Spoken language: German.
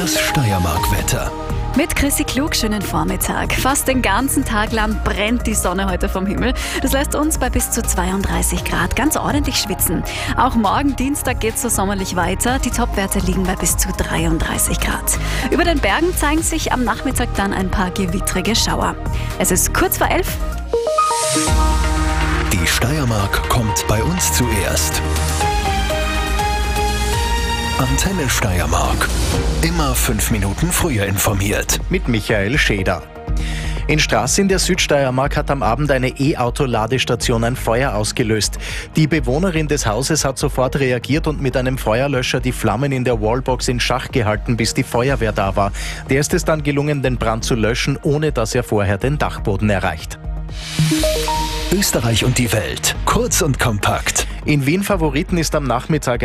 Das Steiermark-Wetter. Mit Chrissy Klug, schönen Vormittag. Fast den ganzen Tag lang brennt die Sonne heute vom Himmel. Das lässt uns bei bis zu 32 Grad ganz ordentlich schwitzen. Auch morgen Dienstag geht es so sommerlich weiter. Die Topwerte liegen bei bis zu 33 Grad. Über den Bergen zeigen sich am Nachmittag dann ein paar gewittrige Schauer. Es ist kurz vor 11. Die Steiermark kommt bei uns zuerst. Antenne Steiermark. Immer 5 Minuten früher informiert. Mit Michael Scheder. In Straß in der Südsteiermark hat am Abend eine E-Auto-Ladestation ein Feuer ausgelöst. Die Bewohnerin des Hauses hat sofort reagiert und mit einem Feuerlöscher die Flammen in der Wallbox in Schach gehalten, bis die Feuerwehr da war. Der ist es dann gelungen, den Brand zu löschen, ohne dass er vorher den Dachboden erreicht. Österreich und die Welt. Kurz und kompakt. In Wien Favoriten ist am Nachmittag